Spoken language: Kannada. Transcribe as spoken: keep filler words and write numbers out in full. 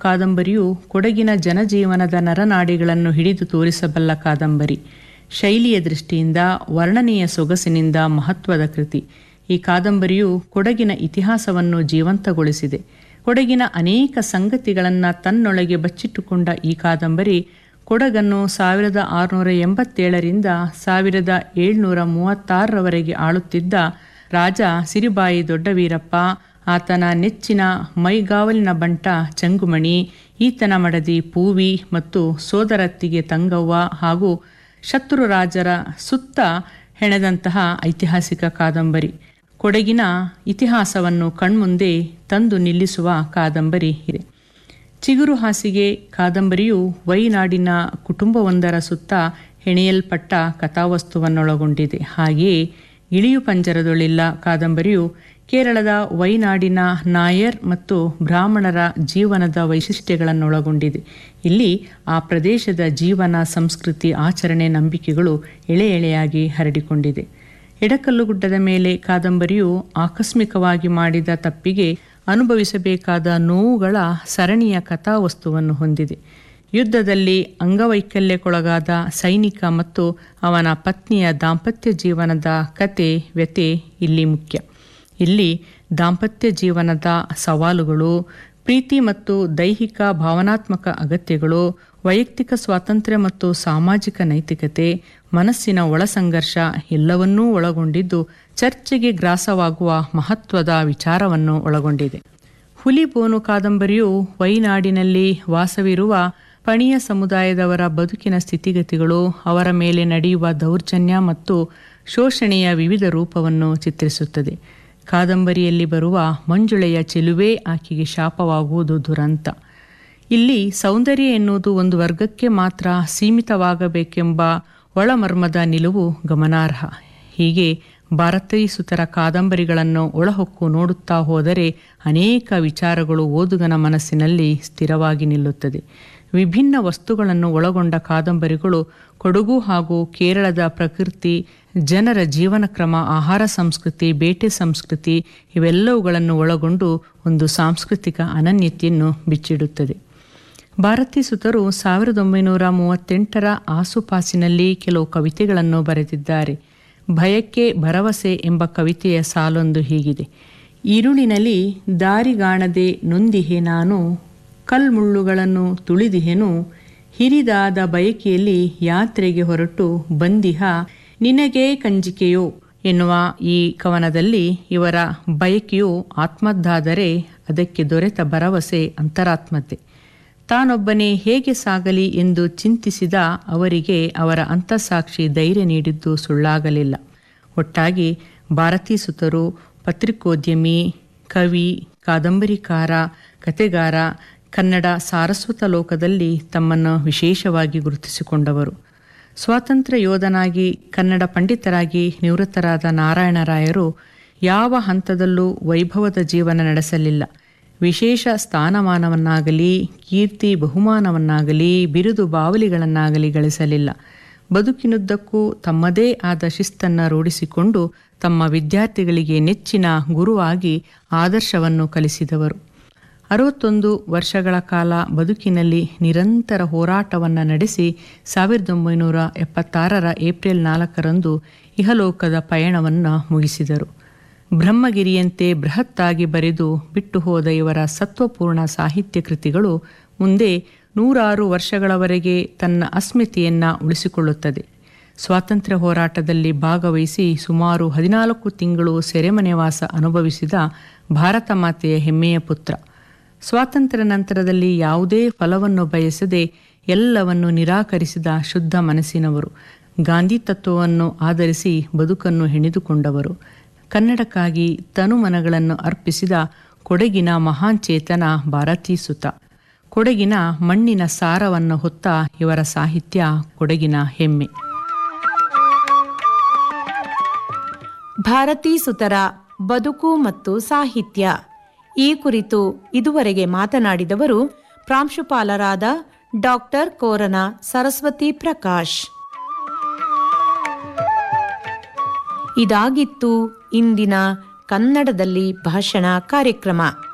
ಕಾದಂಬರಿಯು ಕೊಡಗಿನ ಜನಜೀವನದ ನರನಾಡಿಗಳನ್ನು ಹಿಡಿದು ತೋರಿಸಬಲ್ಲ ಕಾದಂಬರಿ. ಶೈಲಿಯ ದೃಷ್ಟಿಯಿಂದ ವರ್ಣನೆಯ ಸೊಗಸಿನಿಂದ ಮಹತ್ವದ ಕೃತಿ. ಈ ಕಾದಂಬರಿಯು ಕೊಡಗಿನ ಇತಿಹಾಸವನ್ನು ಜೀವಂತಗೊಳಿಸಿದೆ. ಕೊಡಗಿನ ಅನೇಕ ಸಂಗತಿಗಳನ್ನು ತನ್ನೊಳಗೆ ಬಚ್ಚಿಟ್ಟುಕೊಂಡ ಈ ಕಾದಂಬರಿ ಕೊಡಗನ್ನು ಸಾವಿರದ ಆರುನೂರ ಎಂಬತ್ತೇಳರಿಂದ ಸಾವಿರದ ಏಳ್ನೂರ ಮೂವತ್ತಾರರವರೆಗೆ ಆಳುತ್ತಿದ್ದ ರಾಜ ಸಿರಿಬಾಯಿ ದೊಡ್ಡವೀರಪ್ಪ, ಆತನ ನೆಚ್ಚಿನ ಮೈಗಾವಲಿನ ಬಂಟ ಚಂಗುಮಣಿ, ಈತನ ಮಡದಿ ಪೂವಿ ಮತ್ತು ಸೋದರತ್ತಿಗೆ ತಂಗವ್ವ ಹಾಗೂ ಶತ್ರು ರಾಜರ ಸುತ್ತ ಹೆಣೆದಂತಹ ಐತಿಹಾಸಿಕ ಕಾದಂಬರಿ. ಕೊಡಗಿನ ಇತಿಹಾಸವನ್ನು ಕಣ್ಮುಂದೆ ತಂದು ನಿಲ್ಲಿಸುವ ಕಾದಂಬರಿ ಇದೆ. ಚಿಗುರು ಹಾಸಿಗೆ ಕಾದಂಬರಿಯು ವೈನಾಡಿನ ಕುಟುಂಬವೊಂದರ ಸುತ್ತ ಹೆಣೆಯಲ್ಪಟ್ಟ ಕಥಾವಸ್ತುವನ್ನೊಳಗೊಂಡಿದೆ. ಹಾಗೆಯೇ ಇಳಿಯು ಪಂಜರದೊಳಿಲ್ಲ ಕಾದಂಬರಿಯು ಕೇರಳದ ವೈನಾಡಿನ ನಾಯರ್ ಮತ್ತು ಬ್ರಾಹ್ಮಣರ ಜೀವನದ ವೈಶಿಷ್ಟ್ಯಗಳನ್ನೊಳಗೊಂಡಿದೆ. ಇಲ್ಲಿ ಆ ಪ್ರದೇಶದ ಜೀವನ, ಸಂಸ್ಕೃತಿ, ಆಚರಣೆ, ನಂಬಿಕೆಗಳು ಎಳೆ ಎಳೆಯಾಗಿ ಹರಡಿಕೊಂಡಿದೆ. ಎಡಕಲ್ಲುಗುಡ್ಡದ ಮೇಲೆ ಕಾದಂಬರಿಯು ಆಕಸ್ಮಿಕವಾಗಿ ಮಾಡಿದ ತಪ್ಪಿಗೆ ಅನುಭವಿಸಬೇಕಾದ ನೋವುಗಳ ಸರಣಿಯ ಕಥಾವಸ್ತುವನ್ನು ಹೊಂದಿದೆ. ಯುದ್ಧದಲ್ಲಿ ಅಂಗವೈಕಲ್ಯಕ್ಕೊಳಗಾದ ಸೈನಿಕ ಮತ್ತು ಅವನ ಪತ್ನಿಯ ದಾಂಪತ್ಯ ಜೀವನದ ಕತೆ, ವ್ಯತೆ ಇಲ್ಲಿ ಮುಖ್ಯ. ಇಲ್ಲಿ ದಾಂಪತ್ಯ ಜೀವನದ ಸವಾಲುಗಳು, ಪ್ರೀತಿ ಮತ್ತು ದೈಹಿಕ ಭಾವನಾತ್ಮಕ ಅಗತ್ಯಗಳು, ವೈಯಕ್ತಿಕ ಸ್ವಾತಂತ್ರ್ಯ ಮತ್ತು ಸಾಮಾಜಿಕ ನೈತಿಕತೆ, ಮನಸ್ಸಿನ ಒಳಸಂಘರ್ಷ ಎಲ್ಲವನ್ನೂ ಒಳಗೊಂಡಿದ್ದು ಚರ್ಚೆಗೆ ಗ್ರಾಸವಾಗುವ ಮಹತ್ವದ ವಿಚಾರವನ್ನು ಒಳಗೊಂಡಿದೆ. ಹುಲಿಬೋನು ಕಾದಂಬರಿಯು ವೈನಾಡಿನಲ್ಲಿ ವಾಸವಿರುವ ಪಣಿಯ ಸಮುದಾಯದವರ ಬದುಕಿನ ಸ್ಥಿತಿಗತಿಗಳು, ಅವರ ಮೇಲೆ ನಡೆಯುವ ದೌರ್ಜನ್ಯ ಮತ್ತು ಶೋಷಣೆಯ ವಿವಿಧ ರೂಪವನ್ನು ಚಿತ್ರಿಸುತ್ತದೆ. ಕಾದಂಬರಿಯಲ್ಲಿ ಬರುವ ಮಂಜುಳೆಯ ಚೆಲುವೆ ಆಕೆಗೆ ಶಾಪವಾಗುವುದು ದುರಂತ. ಇಲ್ಲಿ ಸೌಂದರ್ಯ ಎನ್ನುವುದು ಒಂದು ವರ್ಗಕ್ಕೆ ಮಾತ್ರ ಸೀಮಿತವಾಗಬೇಕೆಂಬ ಒಳಮರ್ಮದ ನಿಲುವು ಗಮನಾರ್ಹ. ಹೀಗೆ ಭಾರತೀ ಸುತರ ಕಾದಂಬರಿಗಳನ್ನು ಒಳಹೊಕ್ಕು ನೋಡುತ್ತಾ ಹೋದರೆ ಅನೇಕ ವಿಚಾರಗಳು ಓದುಗನ ಮನಸ್ಸಿನಲ್ಲಿ ಸ್ಥಿರವಾಗಿ ನಿಲ್ಲುತ್ತದೆ. ವಿಭಿನ್ನ ವಸ್ತುಗಳನ್ನು ಒಳಗೊಂಡ ಕಾದಂಬರಿಗಳು ಕೊಡಗು ಹಾಗೂ ಕೇರಳದ ಪ್ರಕೃತಿ, ಜನರ ಜೀವನ ಕ್ರಮ, ಆಹಾರ ಸಂಸ್ಕೃತಿ, ಬೇಟೆ ಸಂಸ್ಕೃತಿ ಇವೆಲ್ಲವುಗಳನ್ನು ಒಳಗೊಂಡು ಒಂದು ಸಾಂಸ್ಕೃತಿಕ ಅನನ್ಯತೆಯನ್ನು ಬಿಚ್ಚಿಡುತ್ತದೆ. ಭಾರತೀ ಸುತರು ಸಾವಿರದ ಒಂಬೈನೂರ ಮೂವತ್ತೆಂಟರ ಆಸುಪಾಸಿನಲ್ಲಿ ಕೆಲವು ಕವಿತೆಗಳನ್ನು ಬರೆದಿದ್ದಾರೆ. ಭಯಕ್ಕೆ ಭರವಸೆ ಎಂಬ ಕವಿತೆಯ ಸಾಲೊಂದು ಹೀಗಿದೆ: ಈರುಳಿನಲ್ಲಿ ದಾರಿಗಾಣದೆ ನೊಂದಿಹೆ ನಾನು, ಕಲ್ಮುಳ್ಳುಗಳನ್ನು ತುಳಿದಿಹೆನು, ಹಿರಿದಾದ ಬಯಕೆಯಲ್ಲಿ ಯಾತ್ರೆಗೆ ಹೊರಟು ಬಂದಿಹ, ನಿನಗೇ ಕಂಜಿಕೆಯೋ ಎನ್ನುವ ಈ ಕವನದಲ್ಲಿ ಇವರ ಬಯಕೆಯು ಆತ್ಮದ್ದಾದರೆ ಅದಕ್ಕೆ ದೊರೆತ ಭರವಸೆ ಅಂತರಾತ್ಮತೆ. ತಾನೊಬ್ಬನೇ ಹೇಗೆ ಸಾಗಲಿ ಎಂದು ಚಿಂತಿಸಿದ ಅವರಿಗೆ ಅವರ ಅಂತಃಸಾಕ್ಷಿ ಧೈರ್ಯ ನೀಡಿದ್ದು ಸುಳ್ಳಾಗಲಿಲ್ಲ. ಒಟ್ಟಾಗಿ ಭಾರತೀ ಸುತರು ಪತ್ರಿಕೋದ್ಯಮಿ, ಕವಿ, ಕಾದಂಬರಿಕಾರ, ಕತೆಗಾರ, ಕನ್ನಡ ಸಾರಸ್ವತ ಲೋಕದಲ್ಲಿ ತಮ್ಮನ್ನು ವಿಶೇಷವಾಗಿ ಗುರುತಿಸಿಕೊಂಡವರು. ಸ್ವಾತಂತ್ರ್ಯ ಯೋಧನಾಗಿ ಕನ್ನಡ ಪಂಡಿತರಾಗಿ ನಿವೃತ್ತರಾದ ನಾರಾಯಣರಾಯರು ಯಾವ ಹಂತದಲ್ಲೂ ವೈಭವದ ಜೀವನ ನಡೆಸಲಿಲ್ಲ. ವಿಶೇಷ ಸ್ಥಾನಮಾನವನ್ನಾಗಲಿ, ಕೀರ್ತಿ ಬಹುಮಾನವನ್ನಾಗಲಿ, ಬಿರುದು ಬಾವಲಿಗಳನ್ನಾಗಲಿ ಗಳಿಸಲಿಲ್ಲ. ಬದುಕಿನುದ್ದಕ್ಕೂ ತಮ್ಮದೇ ಆದ ಶಿಸ್ತನ್ನು ರೂಢಿಸಿಕೊಂಡು ತಮ್ಮ ವಿದ್ಯಾರ್ಥಿಗಳಿಗೆ ನೆಚ್ಚಿನ ಗುರುವಾಗಿ ಆದರ್ಶವನ್ನು ಕಲಿಸಿದವರು. ಅರವತ್ತೊಂದು ವರ್ಷಗಳ ಕಾಲ ಬದುಕಿನಲ್ಲಿ ನಿರಂತರ ಹೋರಾಟವನ್ನು ನಡೆಸಿ ಸಾವಿರದ ಒಂಬೈನೂರ ಎಪ್ಪತ್ತಾರರ ಏಪ್ರಿಲ್ ನಾಲ್ಕರಂದು ಇಹಲೋಕದ ಪಯಣವನ್ನು ಮುಗಿಸಿದರು. ಬ್ರಹ್ಮಗಿರಿಯಂತೆ ಬೃಹತ್ತಾಗಿ ಬರೆದು ಬಿಟ್ಟು ಹೋದ ಇವರ ಸತ್ವಪೂರ್ಣ ಸಾಹಿತ್ಯ ಕೃತಿಗಳು ಮುಂದೆ ನೂರಾರು ವರ್ಷಗಳವರೆಗೆ ತನ್ನ ಅಸ್ಮಿತೆಯನ್ನು ಉಳಿಸಿಕೊಳ್ಳುತ್ತದೆ. ಸ್ವಾತಂತ್ರ್ಯ ಹೋರಾಟದಲ್ಲಿ ಭಾಗವಹಿಸಿ ಸುಮಾರು ಹದಿನಾಲ್ಕು ತಿಂಗಳು ಸೆರೆಮನೆವಾಸ ಅನುಭವಿಸಿದ ಭಾರತ ಮಾತೆಯ ಹೆಮ್ಮೆಯ ಪುತ್ರ. ಸ್ವಾತಂತ್ರ್ಯ ನಂತರದಲ್ಲಿ ಯಾವುದೇ ಫಲವನ್ನು ಬಯಸದೆ ಎಲ್ಲವನ್ನು ನಿರಾಕರಿಸಿದ ಶುದ್ಧ ಮನಸ್ಸಿನವರು. ಗಾಂಧಿ ತತ್ವವನ್ನು ಆಧರಿಸಿ ಬದುಕನ್ನು ಹೆಣೆದುಕೊಂಡವರು. ಕನ್ನಡಕ್ಕಾಗಿ ತನುಮನಗಳನ್ನು ಅರ್ಪಿಸಿದ ಕೊಡಗಿನ ಮಹಾನ್ ಚೇತನ ಭಾರತೀ ಸುತ. ಕೊಡಗಿನ ಮಣ್ಣಿನ ಸಾರವನ್ನು ಹೊತ್ತ ಇವರ ಸಾಹಿತ್ಯ ಕೊಡಗಿನ ಹೆಮ್ಮೆ. ಭಾರತೀ ಸುತರ ಬದುಕು ಮತ್ತು ಸಾಹಿತ್ಯ ಈ ಕುರಿತು ಇದುವರೆಗೆ ಮಾತನಾಡಿದವರು ಪ್ರಾಂಶುಪಾಲರಾದ ಡಾಕ್ಟರ್ ಕೋರನ ಸರಸ್ವತಿ ಪ್ರಕಾಶ್. ಇದಾಗಿತ್ತು ಇಂದಿನ ಕನ್ನಡದಲ್ಲಿ ಭಾಷಣ ಕಾರ್ಯಕ್ರಮ.